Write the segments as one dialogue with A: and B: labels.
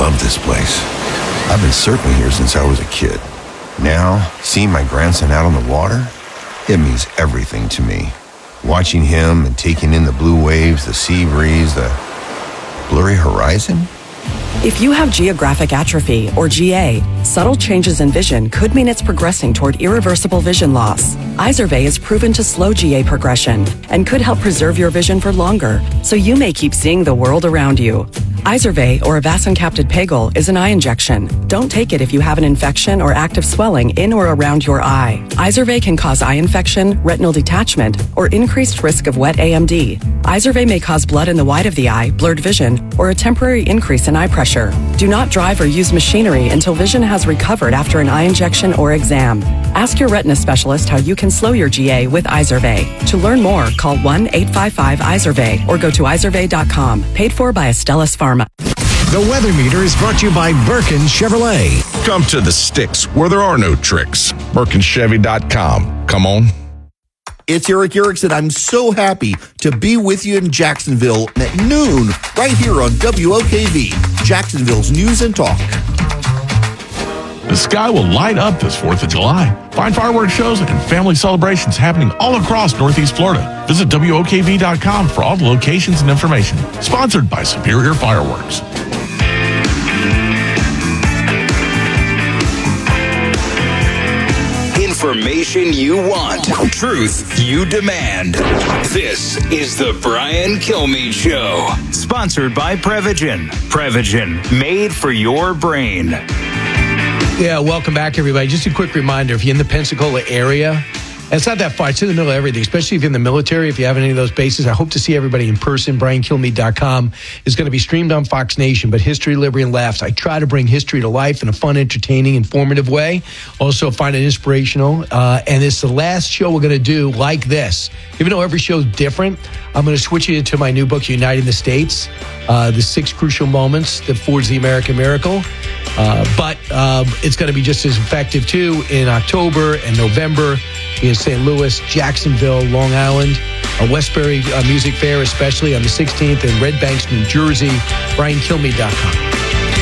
A: love this place. I've been surfing here since I was a kid. Now, seeing my grandson out on the water, it means everything to me. Watching him and taking in the blue waves, the sea breeze, the blurry horizon.
B: If you have geographic atrophy, or GA, subtle changes in vision could mean it's progressing toward irreversible vision loss. Izervay is proven to slow GA progression and could help preserve your vision for longer, so you may keep seeing the world around you. Izervay, or avacincaptad pegol, is an eye injection. Don't take it if you have an infection or active swelling in or around your eye. Izervay can cause eye infection, retinal detachment, or increased risk of wet AMD. Izervay may cause blood in the white of the eye, blurred vision, or a temporary increase in eye pressure. Do not drive or use machinery until vision has recovered after an eye injection or exam. Ask your retina specialist how you can slow your GA with Izervay. To learn more, call 1-855-IZERVAY or go to izervay.com. Paid for by Astellas Pharma.
C: The Weather Meter is brought to you by Birkin Chevrolet.
D: Come to the sticks where there are no tricks. BirkinChevy.com. Come on.
E: It's Eric Erickson. I'm so happy to be with you in Jacksonville at noon, right here on WOKV, Jacksonville's News and Talk.
D: The sky will light up this 4th of July. Find fireworks shows and family celebrations happening all across Northeast Florida. Visit WOKV.com for all the locations and information. Sponsored by Superior Fireworks.
F: Information you want. Truth you demand. This is the Brian Kilmeade Show. Sponsored by Prevagen. Prevagen, made for your brain.
G: Yeah, welcome back, everybody. Just a quick reminder, if you're in the Pensacola area, it's not that far. It's in the middle of everything, especially if you're in the military, if you have any of those bases. I hope to see everybody in person. BrianKilmeade.com is going to be streamed on Fox Nation, but History, Liberty, and Laughs. I try to bring history to life in a fun, entertaining, informative way. Also find it inspirational. And it's the last show we're going to do like this. Even though every show is different, I'm going to switch it into my new book, Uniting the States, the 6 Crucial Moments that forged the American Miracle. But it's going to be just as effective, too, in October and November in St. Louis, Jacksonville, Long Island, Westbury Music Fair, especially on the 16th in Red Banks, New Jersey. BrianKilmeade.com.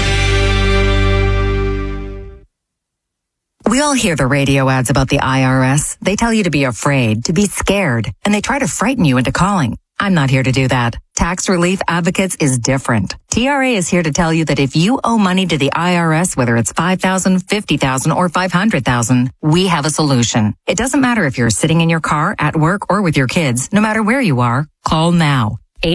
H: We all hear the radio ads about the IRS. They tell you to be afraid, to be scared, and they try to frighten you into calling. I'm not here to do that. Tax Relief Advocates is different. TRA is here to tell you that if you owe money to the IRS, whether it's $5,000, $50,000, or $500,000, we have a solution. It doesn't matter if you're sitting in your car, at work, or with your kids. No matter where you are, call now.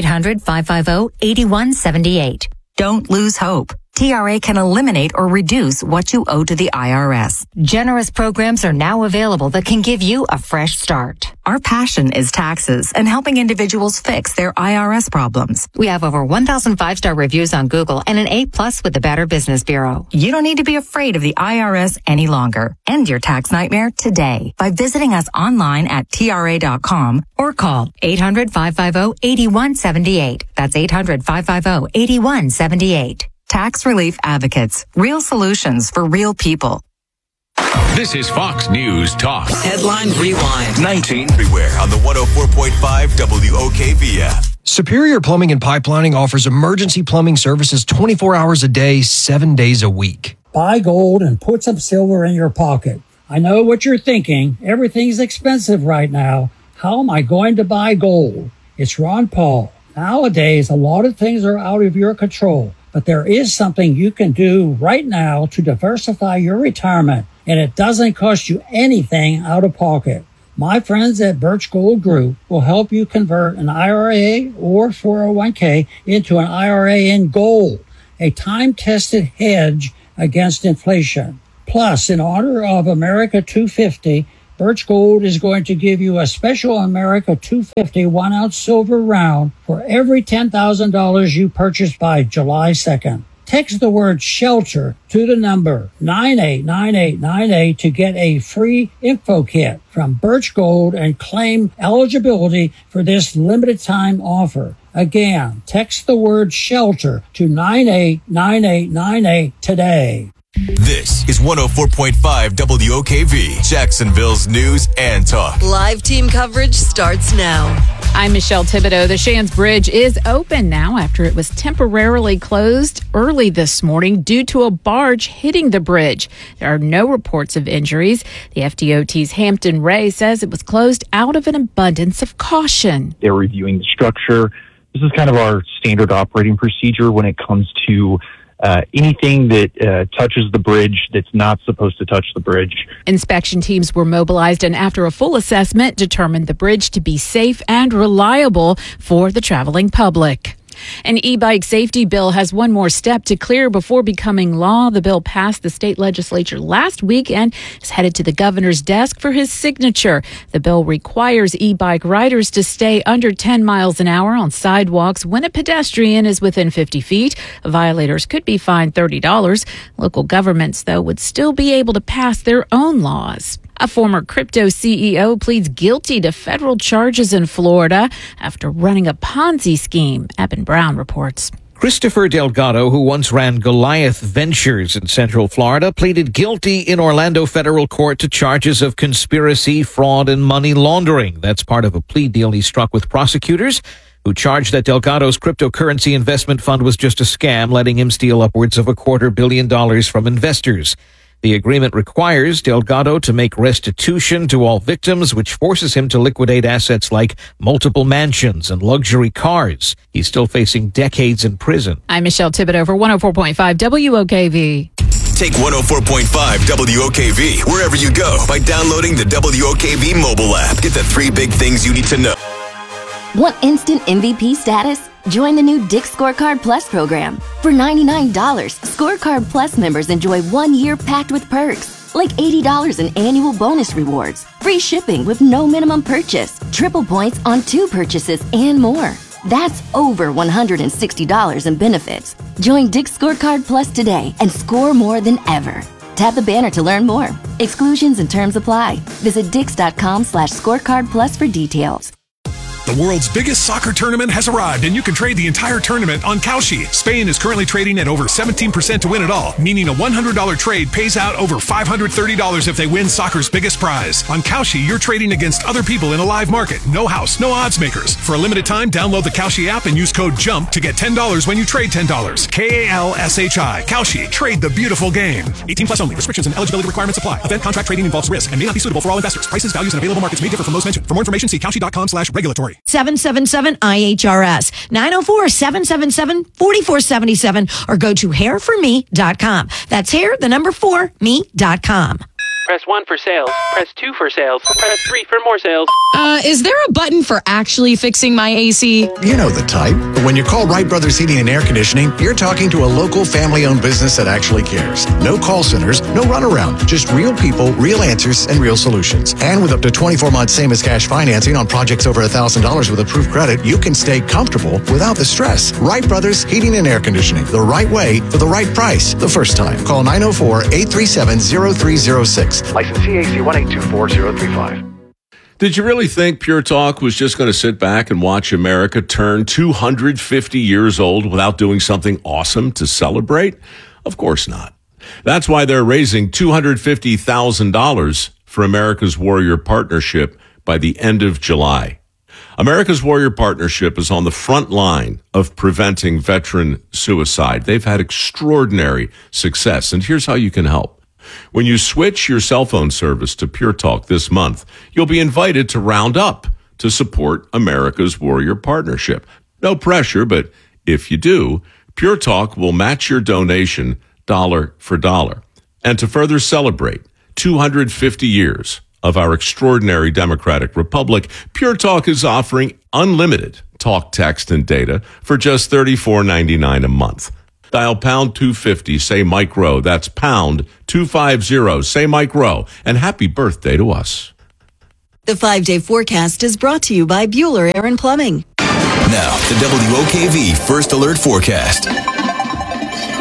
H: 800-550-8178. Don't lose hope. TRA can eliminate or reduce what you owe to the IRS. Generous programs are now available that can give you a fresh start. Our passion is taxes and helping individuals fix their IRS problems. We have over 1,000 5-star reviews on Google and an A+ with the Better Business Bureau. You don't need to be afraid of the IRS any longer. End your tax nightmare today by visiting us online at TRA.com or call 800-550-8178. That's 800-550-8178. Tax Relief Advocates. Real solutions for real people.
I: This is Fox News Talk.
F: Headline Rewind. 19 everywhere on the 104.5 WOKV.
J: Superior Plumbing and Pipelining offers emergency plumbing services 24 hours a day, 7 days a week.
K: Buy gold and put some silver in your pocket. I know what you're thinking. Everything's expensive right now. How am I going to buy gold? It's Ron Paul. Nowadays, a lot of things are out of your control. But there is something you can do right now to diversify your retirement, and it doesn't cost you anything out of pocket. My friends at Birch Gold Group will help you convert an IRA or 401k into an IRA in gold, a time-tested hedge against inflation. Plus, in honor of America 250, Birch Gold is going to give you a special America 250 1-ounce silver round for every $10,000 you purchase by July 2nd. Text the word SHELTER to the number 989898 to get a free info kit from Birch Gold and claim eligibility for this limited time offer. Again, text the word SHELTER to 989898 today.
L: This is 104.5 WOKV, Jacksonville's news and talk.
M: Live team coverage starts now.
N: I'm Michelle Thibodeau. The Shands Bridge is open now after it was temporarily closed early this morning due to a barge hitting the bridge. There are no reports of injuries. The FDOT's Hampton Ray says it was closed out of an abundance of caution.
O: They're reviewing the structure. This is kind of our standard operating procedure when it comes to anything that touches the bridge that's not supposed to touch the bridge.
N: Inspection teams were mobilized and after a full assessment determined the bridge to be safe and reliable for the traveling public. An e-bike safety bill has one more step to clear before becoming law. The bill passed the state legislature last week and is headed to the governor's desk for his signature. The bill requires e-bike riders to stay under 10 miles an hour on sidewalks when a pedestrian is within 50 feet. Violators could be fined $30. Local governments, though, would still be able to pass their own laws. A former crypto CEO pleads guilty to federal charges in Florida after running a Ponzi scheme. Eben Brown reports.
P: Christopher Delgado, who once ran Goliath Ventures in Central Florida, pleaded guilty in Orlando federal court to charges of conspiracy, fraud, and money laundering. That's part of a plea deal he struck with prosecutors, who charged that Delgado's cryptocurrency investment fund was just a scam, letting him steal upwards of $250 million from investors. The agreement requires Delgado to make restitution to all victims, which forces him to liquidate assets like multiple mansions and luxury cars. He's still facing decades in prison.
N: I'm Michelle Thibodeau for 104.5 WOKV.
L: Take 104.5 WOKV wherever you go by downloading the WOKV mobile app. Get the 3 big things you need to know.
Q: Want instant MVP status? Join the new Dick's Scorecard Plus program. For $99, Scorecard Plus members enjoy 1 year packed with perks, like $80 in annual bonus rewards, free shipping with no minimum purchase, triple points on 2 purchases, and more. That's over $160 in benefits. Join Dick's Scorecard Plus today and score more than ever. Tap the banner to learn more. Exclusions and terms apply. Visit Dix.com/scorecard plus for details.
R: The world's biggest soccer tournament has arrived, and you can trade the entire tournament on Kalshi. Spain is currently trading at over 17% to win it all, meaning a $100 trade pays out over $530 if they win soccer's biggest prize. On Kalshi, you're trading against other people in a live market. No house, no odds makers. For a limited time, download the Kalshi app and use code JUMP to get $10 when you trade $10. Kalshi. Kalshi. Trade the beautiful game. 18 plus only. Restrictions and eligibility requirements apply. Event contract trading involves risk and may not be suitable for all investors. Prices, values, and available markets may differ from those mentioned. For more information, see Kalshi.com/regulatory.
S: 777-IHRS, 904-777-4477, or go to hairforme.com. That's hair4me.com.
T: Press 1 for sales. Press 2 for sales. Press 3 for more sales.
U: Is there a button for actually fixing my AC?
C: You know the type. When you call Wright Brothers Heating and Air Conditioning, you're talking to a local family-owned business that actually cares. No call centers, no runaround. Just real people, real answers, and real solutions. And with up to 24 months same-as-cash financing on projects over $1,000 with approved credit, you can stay comfortable without the stress. Wright Brothers Heating and Air Conditioning. The right way for the right price the first time. Call 904-837-0306.
V: License CAC 1824035.
W: Did you really think Pure Talk was just going to sit back and watch America turn 250 years old without doing something awesome to celebrate? Of course not. That's why they're raising $250,000 for America's Warrior Partnership by the end of July. America's Warrior Partnership is on the front line of preventing veteran suicide. They've had extraordinary success, and here's how you can help. When you switch your cell phone service to Pure Talk this month, you'll be invited to round up to support America's Warrior Partnership. No pressure, but if you do, Pure Talk will match your donation dollar for dollar. And to further celebrate 250 years of our extraordinary democratic republic, Pure Talk is offering unlimited talk, text, and data for just $34.99 a month. Dial pound 250, say Mike Rowe. That's pound 250, say Mike Rowe. And happy birthday to us.
M: The 5-day forecast is brought to you by Bueller Air and Plumbing.
L: Now, the WOKV First Alert Forecast.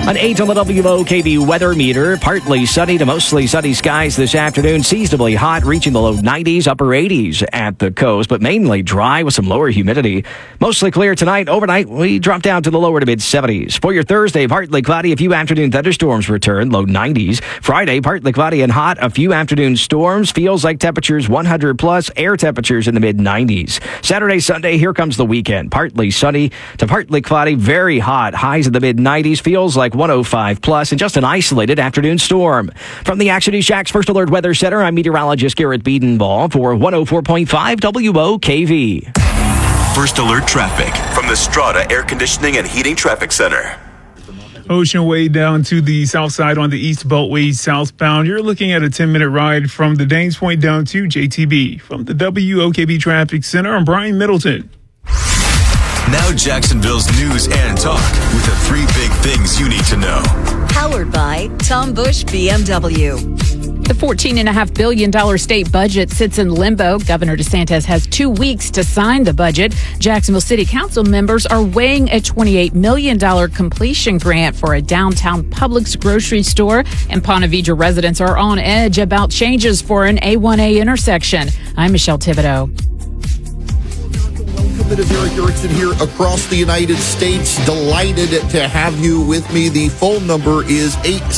A: An 8 on the WOKV weather meter. Partly sunny to mostly sunny skies this afternoon. Seasonably hot, reaching the low 90s, upper 80s at the coast, but mainly dry with some lower humidity. Mostly clear tonight. Overnight, we drop down to the lower to mid 70s. For your Thursday, partly cloudy. A few afternoon thunderstorms return, low 90s. Friday, partly cloudy and hot. A few afternoon storms. Feels like temperatures 100 plus. Air temperatures in the mid 90s. Saturday, Sunday, here comes the weekend. Partly sunny to partly cloudy. Very hot. Highs in the mid 90s. Feels like 105 plus and just an isolated afternoon storm. From the Action News Shack's First Alert Weather Center, I'm meteorologist Garrett Biedenball for 104.5 WOKV.
L: First Alert traffic from the Strata Air Conditioning and Heating Traffic Center.
B: Ocean Way down to the south side on the East Beltway southbound. You're looking at a 10-minute ride from the Danes Point down to JTB. From the WOKV Traffic Center, I'm Brian Middleton.
L: Now Jacksonville's news and talk with the 3 big things you need to know.
M: Powered by Tom Busch BMW.
N: The $14.5 billion state budget sits in limbo. Governor DeSantis has 2 weeks to sign the budget. Jacksonville City Council members are weighing a $28 million completion grant for a downtown Publix grocery store. And Ponte Vedra residents are on edge about changes for an A1A intersection. I'm Michelle Thibodeau.
E: Welcome to Derek Erickson here across the United States. Delighted to have you with me. The phone number is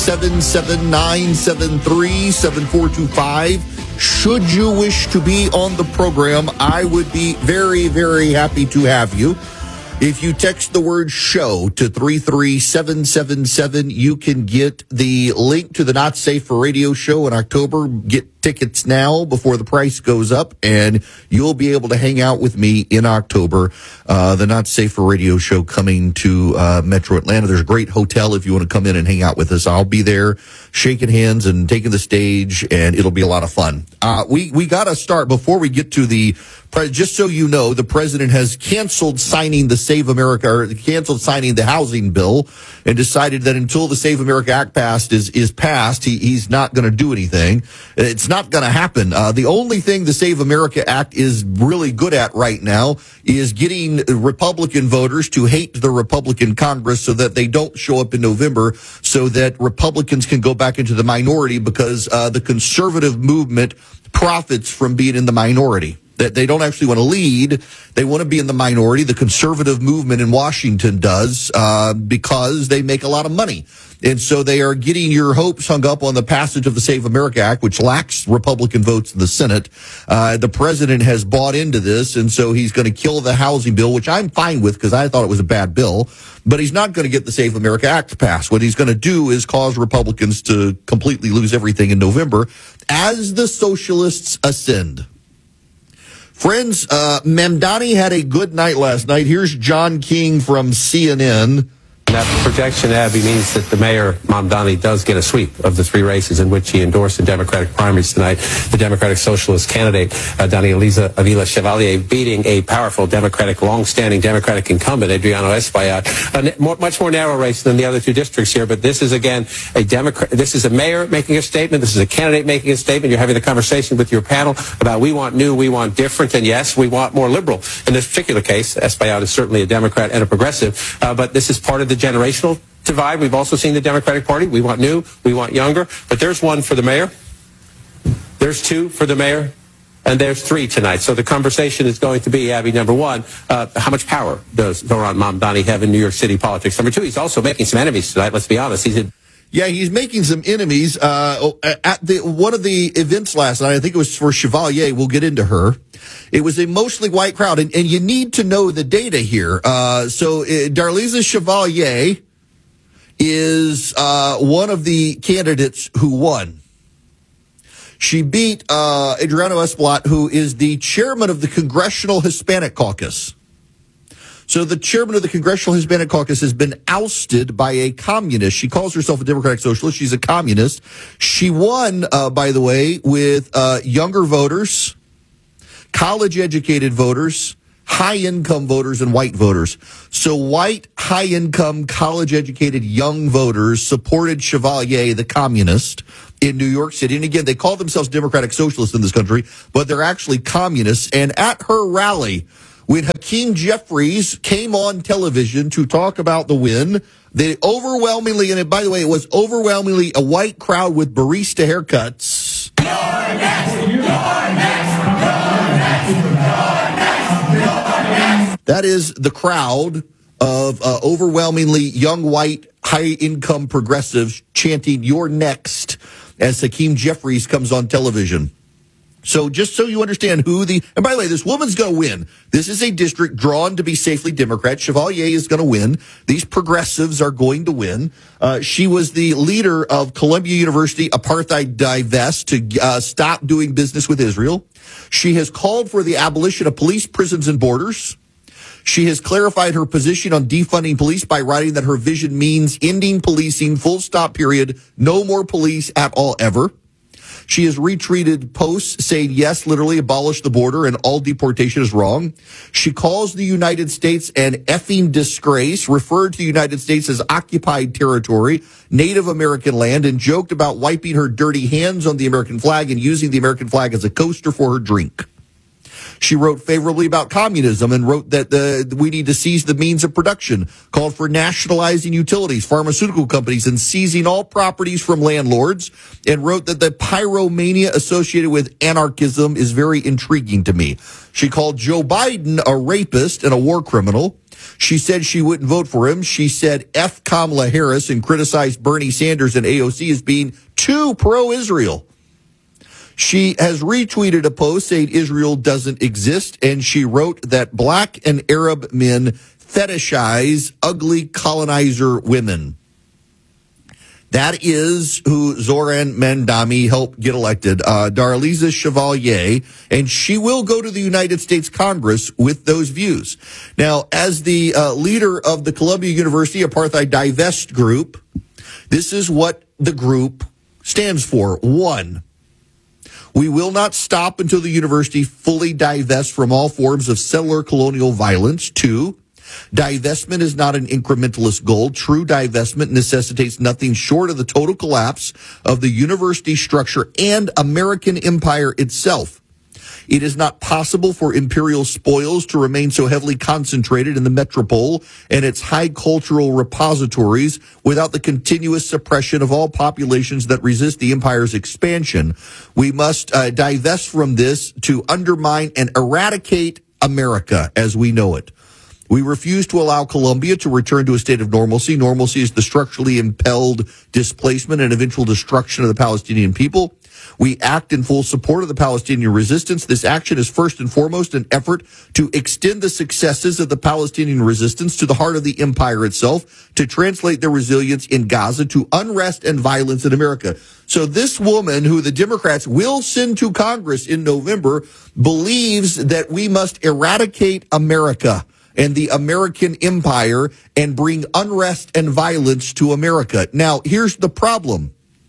E: 877-973-7425. Should you wish to be on the program, I would be very, very happy to have you. If you text the word show to 33777, you can get the link to the Not Safe for Radio show in October. Get tickets now before the price goes up, and you'll be able to hang out with me in October. The Not Safe for Radio show coming to Metro Atlanta. There's a great hotel if you want to come in and hang out with us. I'll be there shaking hands and taking the stage, and it'll be a lot of fun. We got to start before we get to the just so you know, the president has canceled signing the Save America, or canceled signing the housing bill, and decided that until the Save America Act is passed, he's not going to do anything. It's not going to happen. The only thing the Save America Act is really good at right now is getting Republican voters to hate the Republican Congress so that they don't show up in November, so that Republicans can go back into the minority, because the conservative movement profits from being in the minority. That they don't actually want to lead. They want to be in the minority. The conservative movement in Washington does, because they make a lot of money. And so they are getting your hopes hung up on the passage of the Save America Act, which lacks Republican votes in the Senate. The president has bought into this, and so he's going to kill the housing bill, which I'm fine with because I thought it was a bad bill. But he's not going to get the Save America Act passed. What he's going to do is cause Republicans to completely lose everything in November as the socialists ascend. Friends, Mamdani had a good night last night. Here's John King from CNN.
X: That projection, Abby, means that the mayor, Mamdani, does get a sweep of the 3 races in which he endorsed the Democratic primaries tonight. The Democratic Socialist candidate, Dani Avila Chevalier, beating a powerful Democratic, long-standing Democratic incumbent, Adriano Espaillat. A much more narrow race than the other 2 districts here, but this is, again, this is a mayor making a statement. This is a candidate making a statement. You're having the conversation with your panel about we want new, we want different, and yes, we want more liberal. In this particular case, Espaillat is certainly a Democrat and a progressive, but this is part of the generational divide. We've also seen the Democratic Party. We want new, we want younger. But there's 1 for the mayor. There's 2 for the mayor. And there's 3 tonight. So the conversation is going to be, Abby, number 1, how much power does Zohran Mamdani have in New York City politics? Number 2, he's also making some enemies tonight. Let's be honest.
E: He's making some enemies. At one of the events last night, I think it was for Chevalier, we'll get into her. It was a mostly white crowd, and you need to know the data here. Darlisa Chevalier is one of the candidates who won. She beat Adriano Espaillat, who is the chairman of the Congressional Hispanic Caucus. So the chairman of the Congressional Hispanic Caucus has been ousted by a communist. She calls herself a Democratic Socialist. She's a communist. She won, by the way, with younger voters, college-educated voters, high-income voters, and white voters. So white, high-income, college-educated young voters supported Chevalier, the communist, in New York City. And again, they call themselves Democratic Socialists in this country, but they're actually communists. And at her rally, when Hakeem Jeffries came on television to talk about the win, they overwhelmingly, and by the way, it was overwhelmingly a white crowd with barista haircuts. You're next, you're next, you're next. That is the crowd of overwhelmingly young white, high-income progressives chanting, "You're next," as Hakeem Jeffries comes on television. So just so you understand and by the way, this woman's going to win. This is a district drawn to be safely Democrat. Chevalier is going to win. These progressives are going to win. She was the leader of Columbia University Apartheid Divest to stop doing business with Israel. She has called for the abolition of police, prisons, and borders. She has clarified her position on defunding police by writing that her vision means ending policing, full stop, period, no more police at all, ever. She has retweeted posts saying, yes, literally abolish the border and all deportation is wrong. She calls the United States an effing disgrace, referred to the United States as occupied territory, Native American land, and joked about wiping her dirty hands on the American flag and using the American flag as a coaster for her drink. She wrote favorably about communism and wrote that we need to seize the means of production, called for nationalizing utilities, pharmaceutical companies, and seizing all properties from landlords, and wrote that the pyromania associated with anarchism is very intriguing to me. She called Joe Biden a rapist and a war criminal. She said she wouldn't vote for him. She said F Kamala Harris and criticized Bernie Sanders and AOC as being too pro-Israel. She has retweeted a post saying Israel doesn't exist, and she wrote that black and Arab men fetishize ugly colonizer women. That is who Zohran Mamdani helped get elected, Darlisa Chevalier, and she will go to the United States Congress with those views. Now, as the leader of the Columbia University Apartheid Divest Group, this is what the group stands for. 1, we will not stop until the university fully divests from all forms of settler colonial violence. 2, divestment is not an incrementalist goal. True divestment necessitates nothing short of the total collapse of the university structure and American empire itself. It is not possible for imperial spoils to remain so heavily concentrated in the metropole and its high cultural repositories without the continuous suppression of all populations that resist the empire's expansion. We must divest from this to undermine and eradicate America as we know it. We refuse to allow Columbia to return to a state of normalcy. Normalcy is the structurally impelled displacement and eventual destruction of the Palestinian people. We act in full support of the Palestinian resistance. This action is first and foremost an effort to extend the successes of the Palestinian resistance to the heart of the empire itself, to translate their resilience in Gaza to unrest and violence in America. So this woman, who the Democrats will send to Congress in November, believes that we must eradicate America and the American empire and bring unrest and violence to America. Now, here's the problem.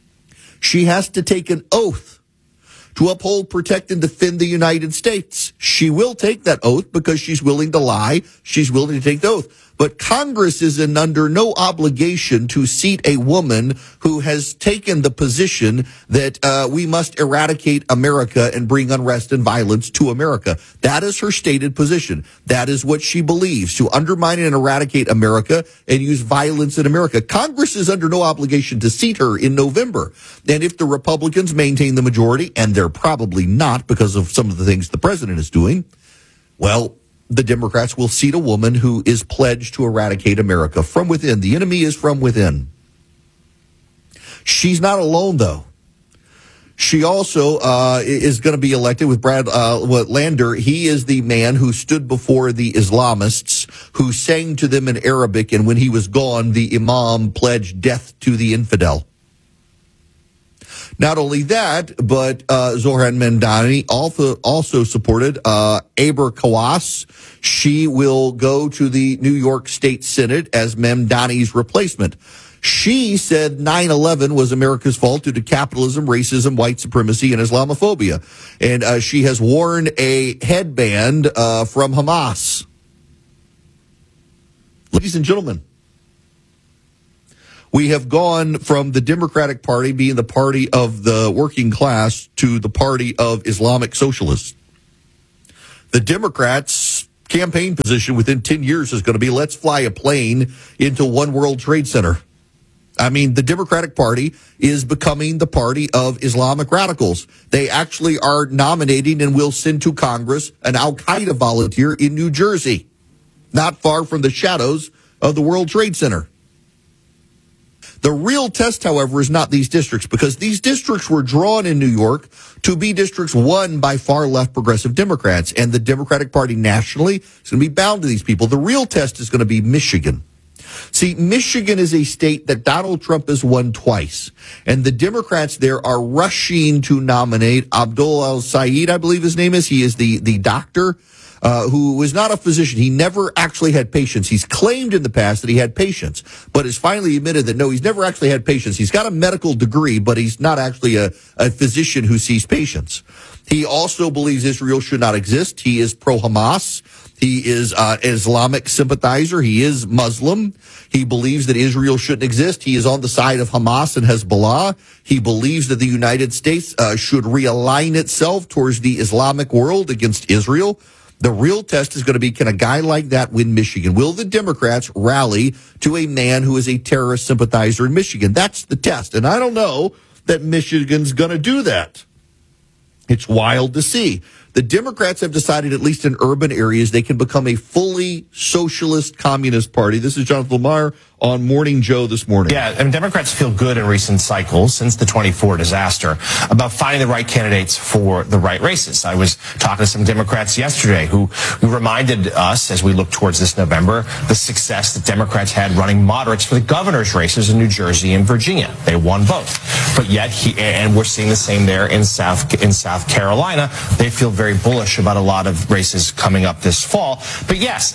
E: She has to take an oath to uphold, protect, and defend the United States. She will take that oath because she's willing to lie. She's willing to take the oath. But Congress is under no obligation to seat a woman who has taken the position that we must eradicate America and bring unrest and violence to America. That is her stated position. That is what she believes, to undermine and eradicate America and use violence in America. Congress is under no obligation to seat her in November. And if the Republicans maintain the majority, and they're probably not because of some of the things the president is doing, well, the Democrats will seat a woman who is pledged to eradicate America from within. The enemy is from within. She's not alone, though. She also is going to be elected with Brad Lander. He is the man who stood before the Islamists, who sang to them in Arabic, and when he was gone, the imam pledged death to the infidel. Not only that, but Zohran Mamdani also supported Aber Kawas. She will go to the New York State Senate as Mamdani's replacement. She said 9/11 was America's fault due to capitalism, racism, white supremacy, and Islamophobia. And she has worn a headband from Hamas. Ladies and gentlemen, we have gone from the Democratic Party being the party of the working class to the party of Islamic socialists. The Democrats campaign position within 10 years is going to be, let's fly a plane into One World Trade Center. I mean, the Democratic Party is becoming the party of Islamic radicals. They actually are nominating and will send to Congress an Al-Qaeda volunteer in New Jersey, not far from the shadows of the World Trade Center. The real test, however, is not these districts, because these districts were drawn in New York to be districts won by far left progressive Democrats, and the Democratic Party nationally is going to be bound to these people. The real test is going to be Michigan. See, Michigan is a state that Donald Trump has won twice, and the Democrats there are rushing to nominate Abdul al-Sayed, I believe his name is. He is the doctor who is not a physician. He never actually had patients. He's claimed in the past that he had patients, but has finally admitted that no, he's never actually had patients. He's got a medical degree, but he's not actually a physician who sees patients. He also believes Israel should not exist. He is pro-Hamas. He is an Islamic sympathizer. He is Muslim. He believes that Israel shouldn't exist. He is on the side of Hamas and Hezbollah. He believes that the United States should realign itself towards the Islamic world against Israel. The real test is going to be, can a guy like that win Michigan? Will the Democrats rally to a man who is a terrorist sympathizer in Michigan? That's the test. And I don't know that Michigan's going to do that. It's wild to see. The Democrats have decided, at least in urban areas, they can become a fully socialist communist party. This is Jonathan Lamar on Morning Joe this morning.
D: Yeah, and Democrats feel good in recent cycles since the 24 disaster about finding the right candidates for the right races. I was talking to some Democrats yesterday who reminded us, as we look towards this November, the success that Democrats had running moderates for the governor's races in New Jersey and Virginia. They won both. But yet, and we're seeing the same there in South Carolina. They feel very bullish about a lot of races coming up this fall. But yes,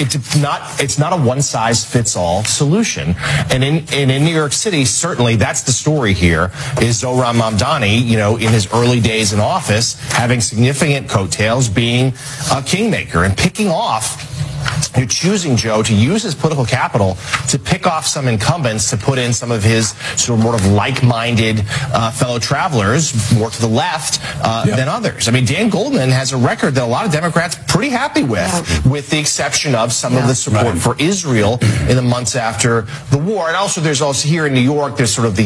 D: it's not a one-size-fits-all solution. And in New York City, certainly that's the story here, is Zohran Mamdani, in his early days in office, having significant coattails, being a kingmaker and picking off. You're choosing, Joe, to use his political capital to pick off some incumbents to put in some of his sort of more of like-minded fellow travelers, more to the left than others. I mean, Dan Goldman has a record that a lot of Democrats are pretty happy with the exception of some of the support for Israel in the months after the war. And also, there's also here in New York, there's sort of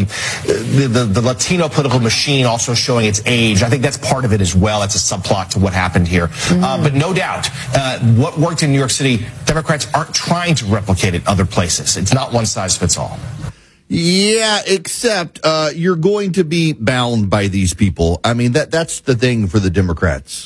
D: the Latino political machine also showing its age. I think that's part of it as well. That's a subplot to what happened here. But no doubt, what worked in New York City, Democrats aren't trying to replicate it other places. It's not one size fits all.
E: Yeah, except you're going to be bound by these people. I mean, that's the thing for the Democrats.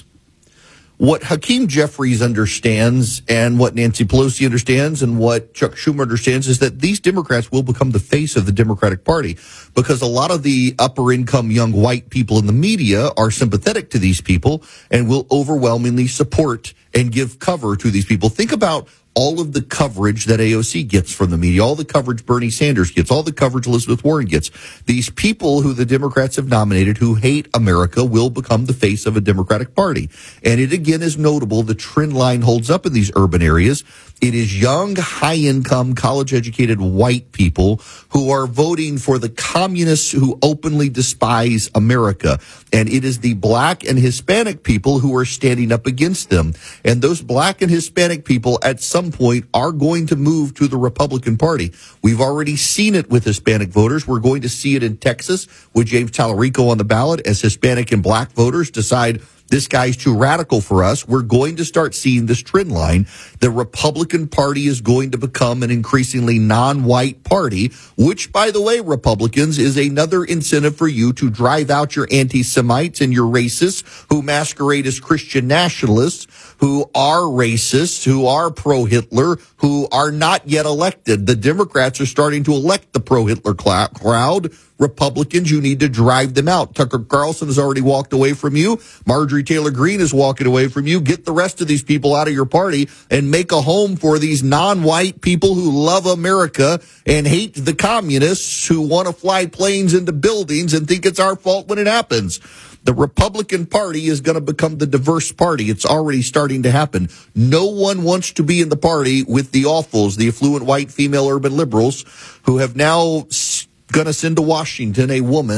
E: What Hakeem Jeffries understands and what Nancy Pelosi understands and what Chuck Schumer understands is that these Democrats will become the face of the Democratic Party, because a lot of the upper income young white people in the media are sympathetic to these people and will overwhelmingly support and give cover to these people. Think about all of the coverage that AOC gets from the media, all the coverage Bernie Sanders gets, all the coverage Elizabeth Warren gets. These people who the Democrats have nominated who hate America will become the face of a Democratic Party. And it again is notable the trend line holds up in these urban areas. It is young, high-income, college-educated white people who are voting for the communists who openly despise America. And it is the black and Hispanic people who are standing up against them. And those black and Hispanic people at some point are going to move to the Republican Party. We've already seen it with Hispanic voters. We're going to see it in Texas with James Tallarico on the ballot as Hispanic and black voters decide this guy's too radical for us. We're going to start seeing this trend line. The Republican Party is going to become an increasingly non-white party, which, by the way, Republicans, is another incentive for you to drive out your anti-Semites and your racists who masquerade as Christian nationalists, who are racist, who are pro-Hitler, who are not yet elected. The Democrats are starting to elect the pro-Hitler crowd. Republicans, you need to drive them out. Tucker Carlson has already walked away from you. Marjorie Taylor Greene is walking away from you. Get the rest of these people out of your party and make a home for these non-white people who love America and hate the communists who want to fly planes into buildings and think it's our fault when it happens. The Republican Party is going to become the diverse party. It's already starting to happen. No one wants to be in the party with the awfuls, the affluent white female urban liberals who have now going to send to Washington a woman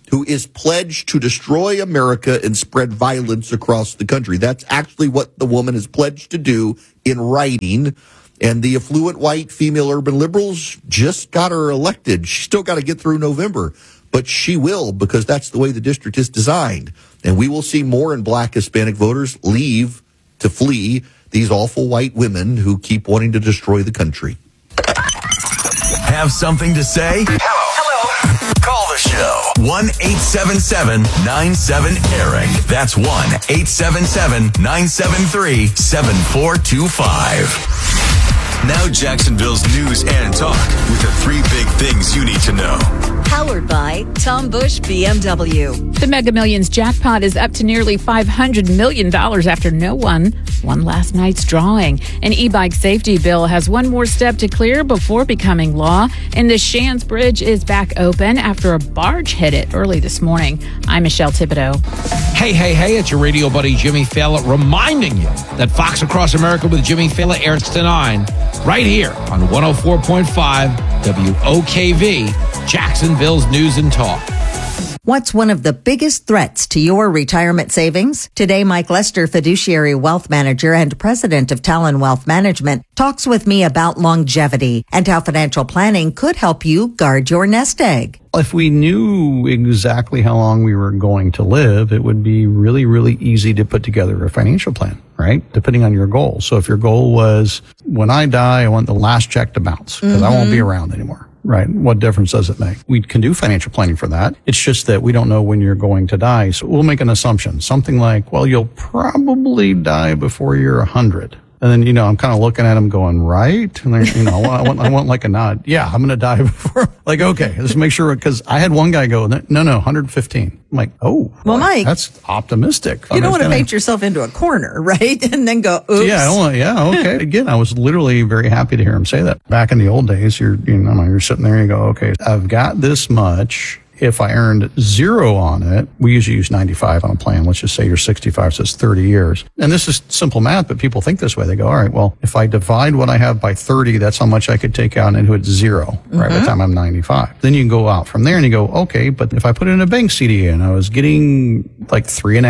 E: who is pledged to destroy America and spread violence across the country. That's actually what the woman is pledged to do in writing. And the affluent white female urban liberals just got her elected. She's still got to get through November, but she will, because that's the way the district is designed. And we will see more and black Hispanic voters leave to flee these awful white women who keep wanting to destroy the country.
L: Have something to say? Hello. Call the show. 1-877-97-ERIC. That's 1-877-973-7425. Now Jacksonville's news and talk with the 3 big things you need to know.
M: Powered by Tom Bush BMW.
N: The Mega Millions jackpot is up to nearly $500 million after no one won last night's drawing. An e-bike safety bill has one more step to clear before becoming law. And the Shands Bridge is back open after a barge hit it early this morning. I'm Michelle Thibodeau.
F: Hey, it's your radio buddy Jimmy Fallon reminding you that Fox Across America with Jimmy Fallon airs to 9 right here on 104.5 WOKV, Jacksonville's News and Talk.
S: What's one of the biggest threats to your retirement savings? Today, Mike Lester, fiduciary wealth manager and president of Talon Wealth Management, talks with me about longevity and how financial planning could help you guard your nest egg.
G: If we knew exactly how long we were going to live, it would be really, really easy to put together a financial plan, right? Depending on your goal. So if your goal was, when I die, I want the last check to bounce because I won't be around anymore. Right. What difference does it make? We can do financial planning for that. It's just that we don't know when you're going to die. So we'll make an assumption. Something like, well, you'll probably die before you're 100. And then, I'm kind of looking at him going, right? And then, I want like a nod. Yeah, I'm going to die before. Like, okay, let's make sure. Because I had one guy go, no, 115. I'm like, oh,
S: well, Mike,
G: that's optimistic.
S: You don't want to paint yourself into a corner, right? And then go, oops.
G: Yeah, okay. Again, I was literally very happy to hear him say that. Back in the old days, you're sitting there and you go, okay, I've got this much. If I earned 0 on it, we usually use 95 on a plan. Let's just say you're 65, so it's 30 years. And this is simple math, but people think this way. They go, all right, well, if I divide what I have by 30, that's how much I could take out into it 0, right, by the time I'm 95. Then you can go out from there and you go, okay, but if I put it in a bank CD and I was getting like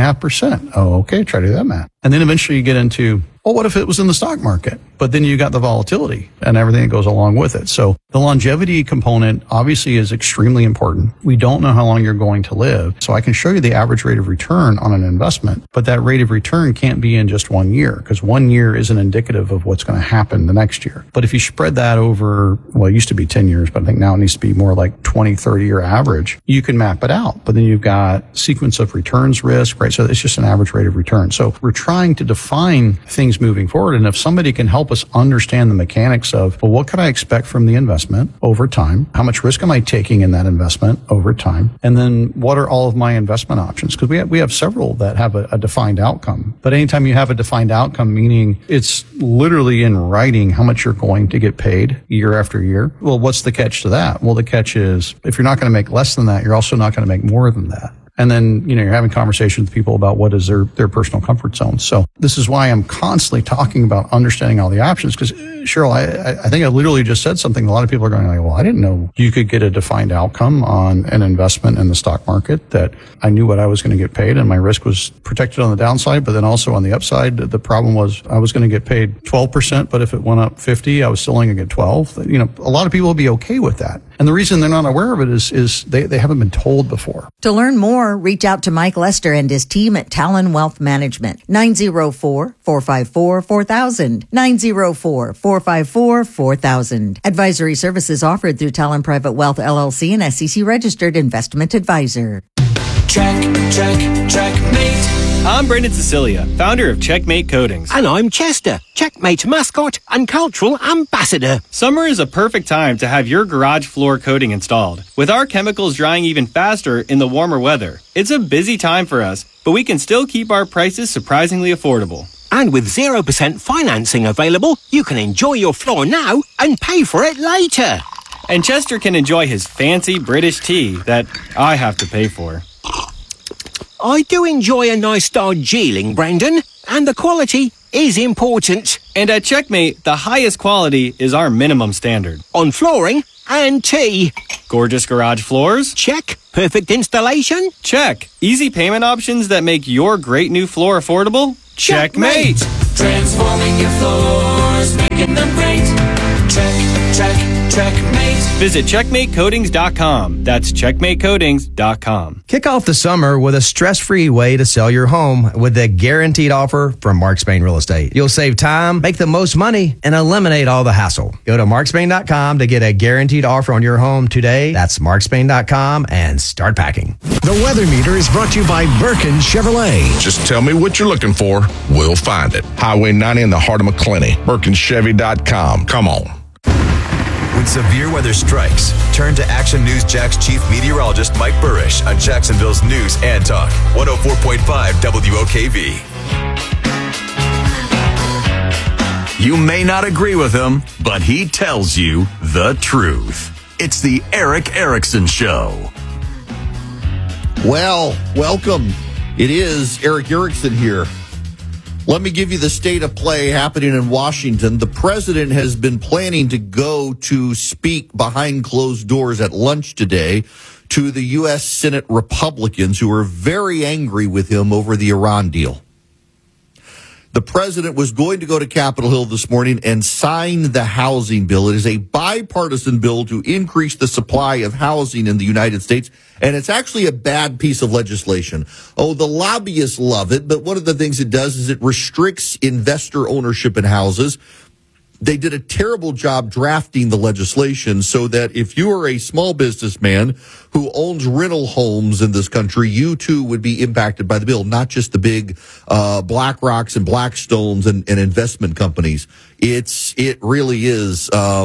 G: 3.5%, okay, try to do that math. And then eventually you get into, well, what if it was in the stock market? But then you got the volatility and everything that goes along with it. So the longevity component obviously is extremely important. We don't know how long you're going to live. So I can show you the average rate of return on an investment, but that rate of return can't be in just 1 year because 1 year isn't indicative of what's going to happen the next year. But if you spread that over, well, it used to be 10 years, but I think now it needs to be more like 20, 30 year average, you can map it out. But then you've got sequence of returns risk, right? So it's just an average rate of return. So we're trying to define things moving forward. And if somebody can help us understand the mechanics of, well, what could I expect from the investment over time? How much risk am I taking in that investment over time? And then what are all of my investment options? Because we have several that have a defined outcome. But anytime you have a defined outcome, meaning it's literally in writing how much you're going to get paid year after year. Well, what's the catch to that? Well, the catch is if you're not going to make less than that, you're also not going to make more than that. And then, you're having conversations with people about what is their personal comfort zone. So this is why I'm constantly talking about understanding all the options. Because, Cheryl, I think I literally just said something. A lot of people are going like, well, I didn't know you could get a defined outcome on an investment in the stock market, that I knew what I was going to get paid and my risk was protected on the downside. But then also on the upside, the problem was I was going to get paid 12%. But if it went up 50, I was still only going to get 12. A lot of people will be okay with that. And the reason they're not aware of it is they haven't been told before.
S: To learn more, reach out to Mike Lester and his team at Talon Wealth Management. 904-454-4000. 904-454-4000. Advisory services offered through Talon Private Wealth LLC, and SEC registered investment advisor.
H: Checkmate. I'm Brendan Cecilia, founder of Checkmate Coatings.
I: And I'm Chester, Checkmate mascot and cultural ambassador.
H: Summer is a perfect time to have your garage floor coating installed. With our chemicals drying even faster in the warmer weather, it's a busy time for us, but we can still keep our prices surprisingly affordable.
I: And with 0% financing available, you can enjoy your floor now and pay for it later.
H: And Chester can enjoy his fancy British tea that I have to pay for.
I: I do enjoy a nice Darjeeling, Brendan, and the quality is important.
H: And at Checkmate, the highest quality is our minimum standard.
I: On flooring and tea.
H: Gorgeous garage floors?
I: Check. Perfect installation?
H: Check. Easy payment options that make your great new floor affordable? Checkmate.
J: Transforming your floors, making them great. Checkmate.
H: Visit CheckmateCoatings.com. That's CheckmateCoatings.com.
K: Kick off the summer with a stress-free way to sell your home with a guaranteed offer from Mark Spain Real Estate. You'll save time, make the most money, and eliminate all the hassle. Go to markspain.com to get a guaranteed offer on your home today. That's markspain.com and start packing.
C: The weather meter is brought to you by Birkin Chevrolet.
O: Just tell me what you're looking for. We'll find it. Highway 90 in the heart of McClenny. BirkinChevy.com. Come on.
L: When severe weather strikes, turn to Action News Jack's chief meteorologist Mike Burrish on Jacksonville's News and Talk, 104.5 WOKV.
P: You may not agree with him, but he tells you the truth. It's the Eric Erickson Show.
E: Well, welcome. It is Eric Erickson here. Let me give you the state of play happening in Washington. The president has been planning to go to speak behind closed doors at lunch today to the U.S. Senate Republicans who are very angry with him over the Iran deal. The president was going to go to Capitol Hill this morning and sign the housing bill. It is a bipartisan bill to increase the supply of housing in the United States, and it's actually a bad piece of legislation. Oh, the lobbyists love it, but one of the things it does is it restricts investor ownership in houses. They did a terrible job drafting the legislation so that if you are a small businessman who owns rental homes in this country, you too would be impacted by the bill, not just the big BlackRocks and Blackstones and investment companies. It really is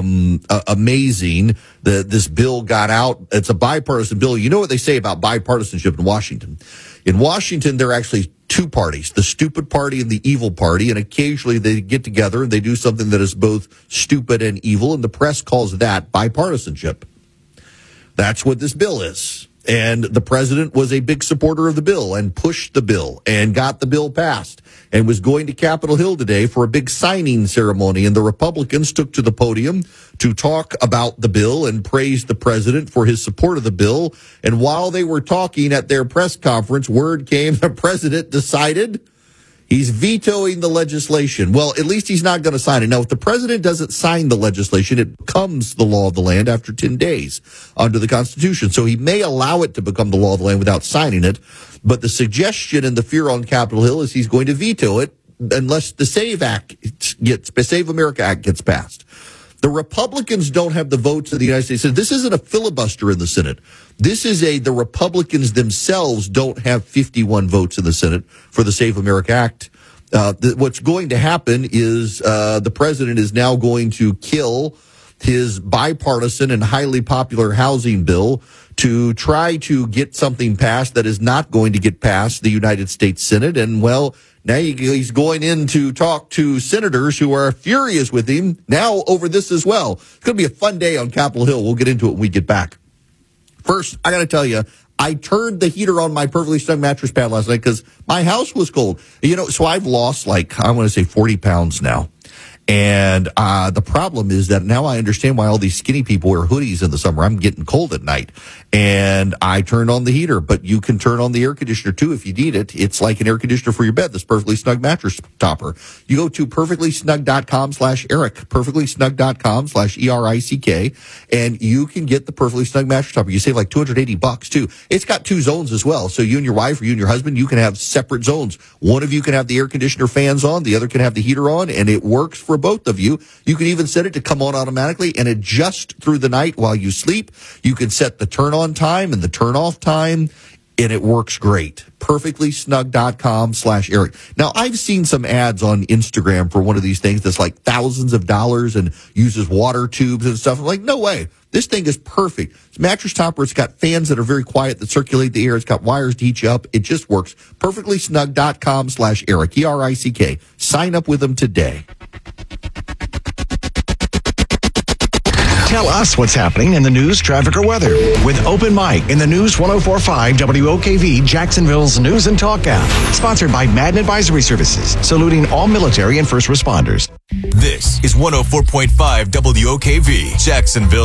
E: amazing that this bill got out. It's a bipartisan bill. You know what they say about bipartisanship in Washington? In Washington, there are actually two parties, the stupid party and the evil party, and occasionally they get together and they do something that is both stupid and evil, and the press calls that bipartisanship. That's what this bill is. And the president was a big supporter of the bill and pushed the bill and got the bill passed and was going to Capitol Hill today for a big signing ceremony. And the Republicans took to the podium to talk about the bill and praise the president for his support of the bill. And while they were talking at their press conference, word came the president decided he's vetoing the legislation. Well, at least he's not going to sign it. Now, if the president doesn't sign the legislation, it becomes the law of the land after 10 days under the Constitution. So he may allow it to become the law of the land without signing it. But the suggestion and the fear on Capitol Hill is he's going to veto it unless the SAVE America Act gets passed. The Republicans don't have the votes in the United States. This isn't a filibuster in the Senate. This is the Republicans themselves don't have 51 votes in the Senate for the Save America Act. What's going to happen is the president is now going to kill his bipartisan and highly popular housing bill to try to get something passed that is not going to get past the United States Senate. And, well, now he's going in to talk to senators who are furious with him now over this as well. It's going to be a fun day on Capitol Hill. We'll get into it when we get back. First, I got to tell you, I turned the heater on my Perfectly Snug mattress pad last night because my house was cold. You know, so I've lost 40 pounds now. And the problem is that now I understand why all these skinny people wear hoodies in the summer. I'm getting cold at night. And I turned on the heater, but you can turn on the air conditioner too if you need it. It's like an air conditioner for your bed, this Perfectly Snug mattress topper. You go to perfectlysnug.com/Eric, perfectlysnug.com/ERICK, and you can get the Perfectly Snug mattress topper. You save like $280 too. It's got 2 zones as well. So you and your wife or you and your husband, you can have separate zones. One of you can have the air conditioner fans on, the other can have the heater on, and it works for both of you. You can even set it to come on automatically and adjust through the night while you sleep. You can set the turn on time and the turn off time, and it works great. Perfectlysnug.com/Eric. Now, I've seen some ads on Instagram for one of these things that's like thousands of dollars and uses water tubes and stuff. I'm like, no way. This thing is perfect. It's a mattress topper. It's got fans that are very quiet that circulate the air. It's got wires to heat you up. It just works. Perfectlysnug.com/Eric, ERICK. Sign up with them today.
C: Tell us what's happening in the news, traffic, or weather with Open Mic in the News 104.5 WOKV, Jacksonville's News and Talk app. Sponsored by Madden Advisory Services, saluting all military and first responders.
L: This is 104.5 WOKV, Jacksonville.